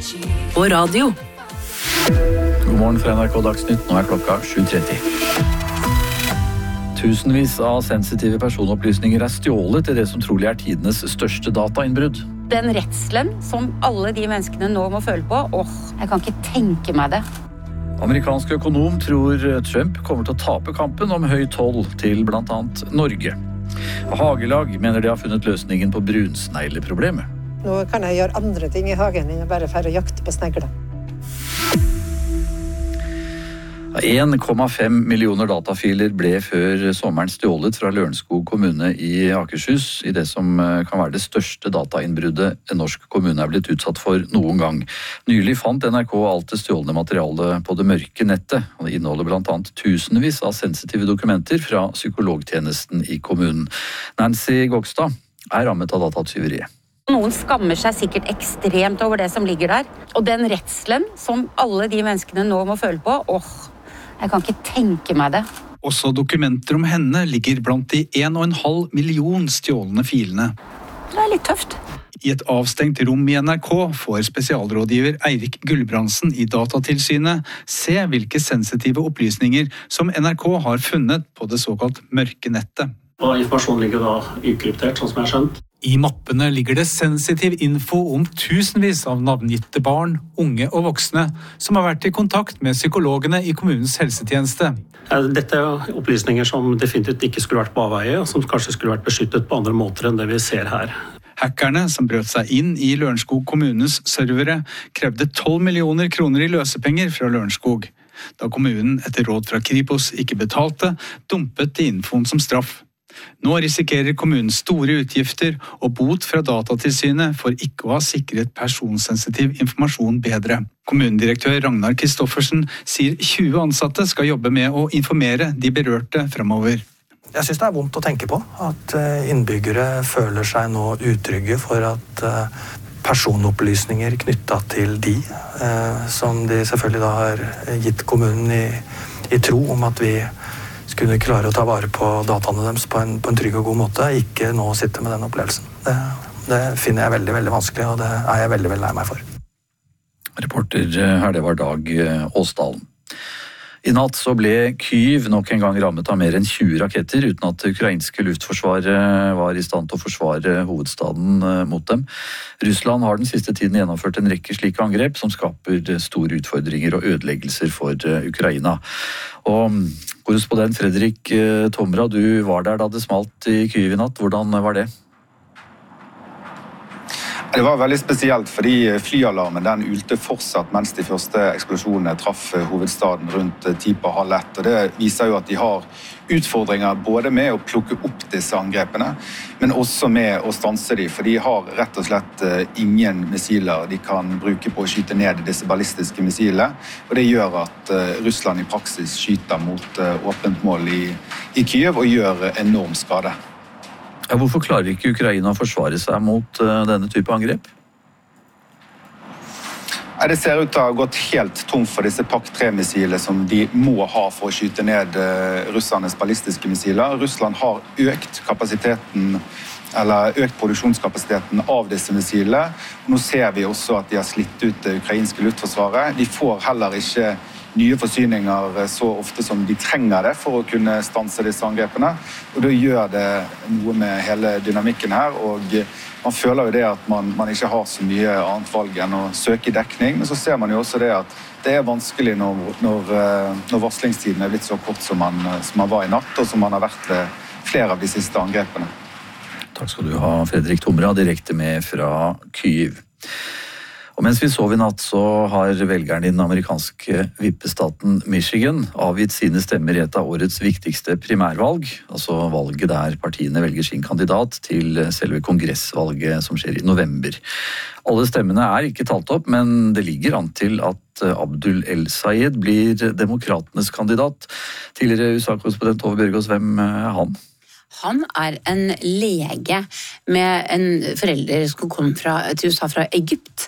På radio. God morgen fra NRK Dagsnytt, nå klokka 7:30. Tusenvis av sensitive personopplysninger stjålet til det som trolig tidenes største datainnbrudd. Den redselen som alle de menneskene nå må føle på, jeg kan ikke tenke meg det. Amerikansk økonom tror Trump kommer til å tape kampen om høy toll til blant annet Norge. Hagelag mener de har funnet løsningen på brunsnegleproblemet. Nå kan jeg gjøre andre ting i hagen enn bare for å jakte på snegler. 1,5 millioner datafiler ble før sommeren stjålet fra Lørenskog kommune i Akershus, i det som kan være det største datainnbruddet en norsk kommune blitt utsatt for noen gang. Nylig fant NRK alt det stjålne materialet på det mørke nettet, og det inneholder blant annet tusenvis av sensitive dokumenter fra psykologtjenesten i kommunen. Nancy Gokstad rammet av datatyveriet. Noen skammer seg sikkert ekstremt over det som ligger der, og den redselen som alle de menneskene nå må føle på, jeg kan ikke tenke meg det. Også dokumenter om henne ligger blant de 1,5 million stjålne filene. Det litt tøft. I et avstengt rom i NRK får spesialrådgiver Eirik Gullbrandsen i Datatilsynet se hvilke sensitive opplysninger som NRK har funnet på det såkalt mørke nettet. Og informasjonen ligger da ukryptert, sånn som jeg har skjønt. I mappene ligger det sensitiv info om tusenvis av navngitte barn, unge og voksne som har vært i kontakt med psykologene i kommunens helsetjeneste. Dette opplysninger som definitivt ikke skulle vært på avveie, og som kanskje skulle vært beskyttet på andre måter enn det vi ser her. Hackerne som brøt seg inn i Lørenskog kommunes servere krevde 12 millioner kroner i løsepenger fra Lørenskog. Da kommunen etter råd fra Kripos ikke betalte, dumpet de infoen som straff. Nå risikerer kommunen store utgifter og bot fra Datatilsynet for ikke å ha sikret personsensitiv informasjon bedre. Kommunedirektør Ragnar Kristoffersen sier 20 ansatte skal jobbe med å informere de berørte fremover. Jeg synes det vondt å tenke på at innbyggere føler seg nå utrygge for at personopplysninger knyttet til som de selvfølgelig da har gitt kommunen i tro om at vi skulle klare å ta vare på dataene deres på en trygg og god måte, ikke nå sitte med den opplevelsen. Det finner jeg veldig, veldig vanskelig, og det jeg veldig, veldig lei meg for. Reporter her, det var Dag Åsdalen. I natt så ble Kyiv nok en gang rammet av mer enn 20 raketter, uten at det ukrainske luftforsvaret var i stand til å forsvare hovedstaden mot dem. Russland har den siste tiden gjennomført en rekke slike angrep som skaper store utfordringer og ødeleggelser for Ukraina. Og korrespondent Fredrik Tomra, du var der da det smalt i Kyiv i natt. Hvordan var det? Det var veldig spesielt fordi flyalarmen den ulte fortsatt mens de første eksplosjonene traff hovedstaden rundt 1:10. Og det viser jo at de har utfordringer både med å plukke opp disse angrepene, men også med å stanse dem, for de har rett og slett ingen missiler de kan bruke på å skyte ned disse ballistiske missilene, og det gjør at Russland i praksis skyter mot åpent mål i Kyiv og gjør enorm skade. Hvorfor klarer ikke Ukraina å forsvare seg mot denne type angrep? Det ser ut til å ha gått helt tom for disse PAK-3-missilene som de må ha for å skyte ned russernes ballistiske missiler. Russland har økt produksjonskapasiteten av disse missilene. Nå ser vi også at de har slitt ut det ukrainske luftforsvaret. De får heller ikke nye forsyninger så ofte som de trenger det for å kunne stanse disse angrepene. Og det gjør det noe med hele dynamikken her, og man føler jo det at man ikke har så mye annet valg enn å søke dekning, men så ser man jo også det at det vanskelig når varslingstiden blitt så kort som man var i natt, og som man har vært ved flere av de siste angrepene. Takk skal du ha, Fredrik Tomra, direkte med fra Kyiv. Og mens vi sov i natt, så har velgerne i den amerikanske vippestaten Michigan avgitt sine stemmer i et av årets viktigste primærvalg, altså valget der partiene velger sin kandidat til selve kongressvalget som skjer i november. Alle stemmene ikke talt opp, men det ligger an til at Abdul El-Sayed blir demokratenes kandidat. Tidligere USA-korrespondent Tove Bjørgaas, hvem han? Han en lege med en forelder som kom til USA fra Egypt.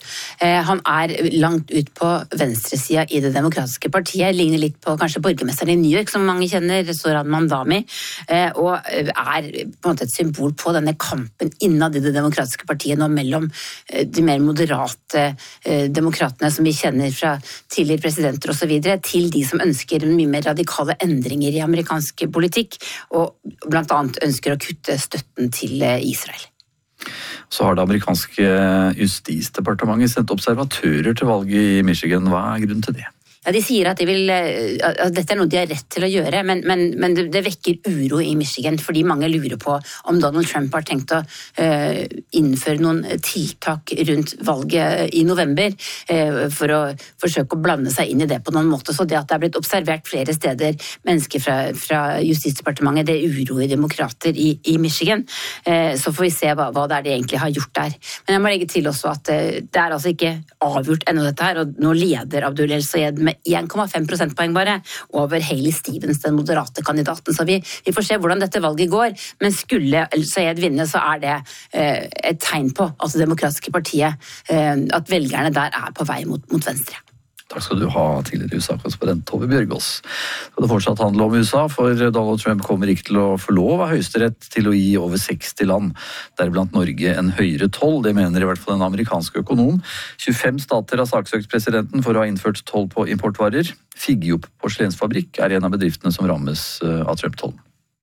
Han langt ut på venstresida i det demokratiske partiet, ligner litt på kanskje borgermesteren i New York, som mange kjenner, Zoran Mandami, og på en måte et symbol på denne kampen innad i det demokratiske partiet nå mellom de mer moderate demokratene som vi kjenner fra tidligere presidenter og så videre, til de som ønsker mye mer radikale endringer i amerikansk politikk, og blant annet ønsker å kutte støtten til Israel. Så har det amerikanske justisdepartementet sendt observatører til valget i Michigan. Hva grunnen til det? Ja, de sier at dette noe de har rett til å gjøre, men det vekker uro i Michigan, fordi mange lurer på om Donald Trump har tenkt å innføre noen tiltak rundt valget i november for å forsøke å blande seg inn i det på noen måte. Så det at det har blitt observert flere steder mennesker fra justisdepartementet, det uroer demokrater i Michigan. Så får vi se hva det de egentlig har gjort der. Men jeg må legge til også at det altså ikke avgjort ennå dette her, og nå leder Abdul El-Sayed med 1,5 prosentpoeng bare over Haley Stevens, den moderate kandidaten. Så vi får se hvordan dette valget går, men skulle El-Sayed vinne, så det et tegn på at det demokratiske partiet, at velgerne der på vei mot venstre. Takk skal du ha, tidligere USA-korrespondent Tove Bjørgaas. Det fortsatt handler om USA, for Donald Trump kommer ikke til å få lov av Høyesterett til å gi over 60 land, deriblant Norge, en høyere toll. Det mener i hvert fall en amerikansk økonom. 25 stater har saksøkt presidenten for å ha innført toll på importvarer. Figgjo porselensfabrikk en av bedriftene som rammes av Trump-tollen.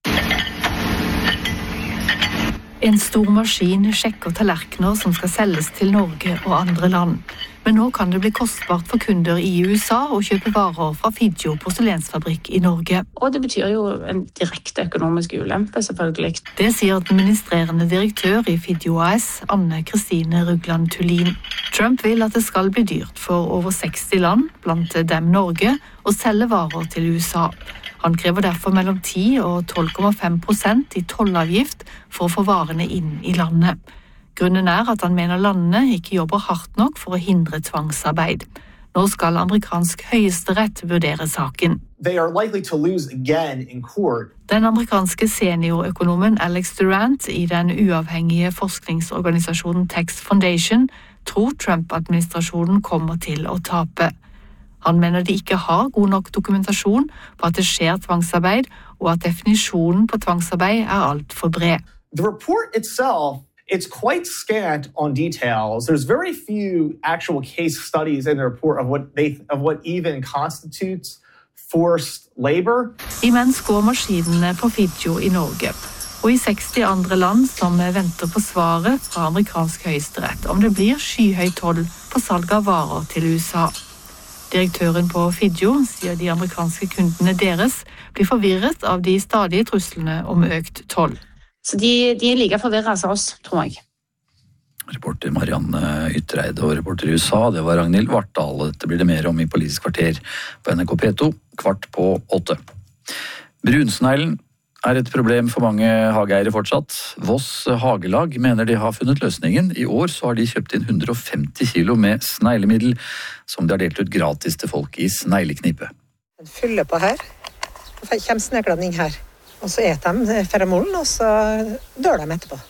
En stor maskin sjekker tallerkener som skal selges til Norge og andre land. Men nå kan det bli kostbart for kunder i USA å kjøpe varer fra Figgjo porselensfabrikk i Norge. Og det betyr jo en direkte økonomisk ulempe, selvfølgelig. Det sier administrerende direktør i Figgjo AS, Anne Kristine Rugland Tullin. Trump vil at det skal bli dyrt for over 60 land, blant dem Norge, å selge varer til USA. Han krever derfor mellom 10 og 12,5% i tollavgift for å få varene inn i landet. Grunnen at han mener landene ikke jobber hardt nok for å hindre tvangsarbeid. Nå skal amerikansk høyesterett vurdere saken. Den amerikanske seniorøkonomen Alex Durant i den uavhengige forskningsorganisasjonen Tax Foundation tror Trump-administrasjonen kommer til å tape. Han mener de ikke har god nok dokumentasjon på at det skjer tvangsarbeid, og at definisjonen på tvangsarbeid alt for bred. The report itself, it's quite scant on details. There's very few actual case studies in the report of what even constitutes forced labor. Imens går maskinene på Figgjo i Norge, og i 60 andre land som venter på svaret fra amerikansk høyesterett om det blir skyhøy toll på salg av varer til USA. Direktøren på Figgjo sier de amerikanske kundene deres blir forvirret av de stadige truslene om økt toll. Så de like forvirret som oss, tror jeg. Reporter Marianne Ytreide og reporter i USA, det var Ragnhild Vartdal. Dette blir det mer om i Politisk kvarter på NRK P2, 7:15. Brunsneglen et problem for mange hageeiere fortsatt. Voss Hagelag mener de har funnet løsningen. I år så har de kjøpt inn 150 kilo med sneglemiddel, som de har delt ut gratis til folk i snegleknipe. Den fyller på her, og kommer sneglene inn her. Og så de feramolen, og så dør de etterpå.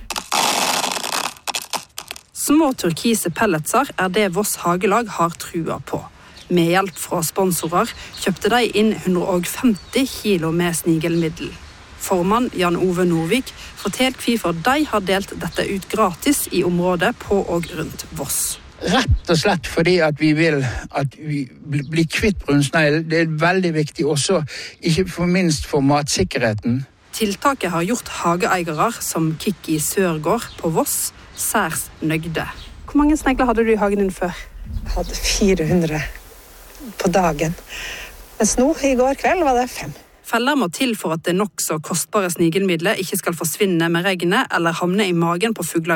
Små turkise pelletser det Voss Hagelag har trua på. Med hjelp fra sponsorer kjøpte de inn 150 kilo med snigelmiddel. Formann Jan Ove Norvik forteller hvorfor de har delt dette ut gratis i området på og rundt Voss. Rett og slett fordi at vi vil at vi blir kvitt brunsnegl. Det veldig viktig også, ikke for minst for matsikkerheten. Tiltaket har gjort hageeiere som Kikki Sørgård på Voss særs nøgde. Hvor mange snegler hadde du i hagen din før? Jeg hadde 400 på dagen. Mens nå, i går kveld, var det 5. Feller må til for at det nokså kostbare snigelmiddelet ikke skal forsvinne med regnet eller havne i magen på fugler